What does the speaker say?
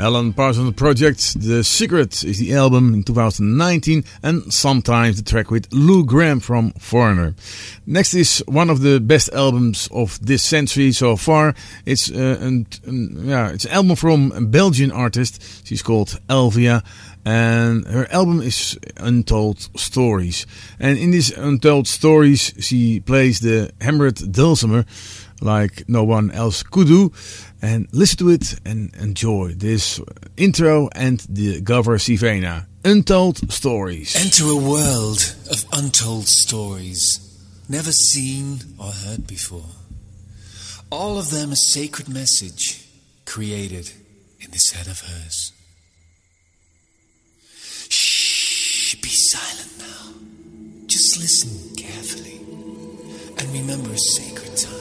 Alan Parsons Project. The Secret is the album in 2019, and Sometimes the track with Lou Gramm from Foreigner. Next is one of the best albums of this century so far. It's it's an album from a Belgian artist. She's called Elvia, and her album is Untold Stories. And in these Untold Stories, she plays the hammered dulcimer like no one else could do. And listen to it and enjoy this intro and the Gavra Sivena. Untold Stories. Enter a world of untold stories, never seen or heard before. All of them a sacred message created in this head of hers. Shh, be silent now. Just listen carefully and remember a sacred time.